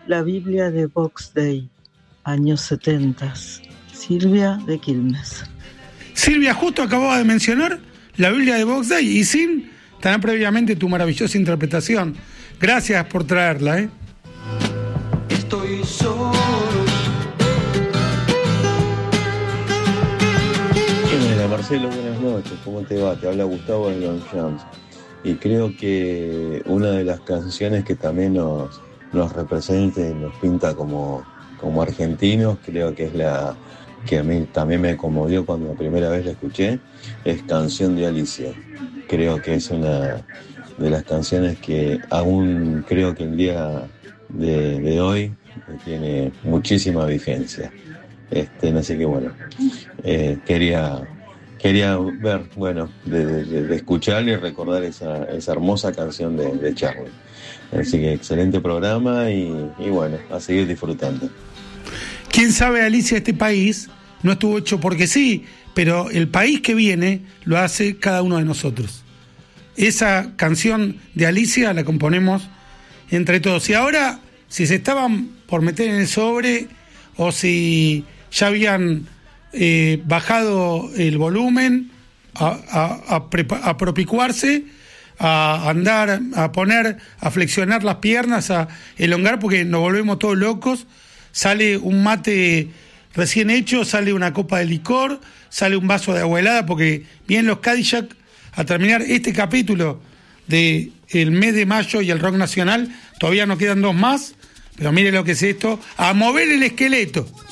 La Biblia de Box Day, años 70. Silvia de Quilmes. Silvia, justo acababa de mencionar la Biblia de Box Day y sin tan previamente tu maravillosa interpretación. Gracias por traerla, Estoy solo. Hola Marcelo, buenas noches, ¿cómo te va? Te habla Gustavo de Long Jams. Y creo que una de las canciones que también nos representa y nos pinta como argentinos, creo que es la que a mí también me conmovió cuando la primera vez la escuché, es Canción de Alicia. Creo que es una de las canciones que aún creo que el día de hoy tiene muchísima vigencia. Así que bueno, quería ver, bueno, de escuchar y recordar esa hermosa canción de Charlie. Así que excelente programa y bueno, a seguir disfrutando. ¿Quién sabe, Alicia, este país no estuvo hecho porque sí, pero el país que viene lo hace cada uno de nosotros. Esa canción de Alicia la componemos entre todos. Y ahora, si se estaban por meter en el sobre o si ya habían bajado el volumen, a propicuarse, a andar, a poner, a flexionar las piernas, a elongar, porque nos volvemos todos locos. Sale un mate recién hecho, sale una copa de licor, sale un vaso de agua helada, porque vienen los Cadillac a terminar este capítulo del mes de mayo y el rock nacional. Todavía nos quedan 2 más, pero mire lo que es esto, a mover el esqueleto.